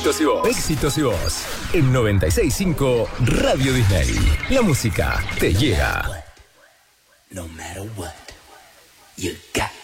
Éxitos y voz. Éxitos y voz. En 96.5 Radio Disney. La música te llega. No matter what, you got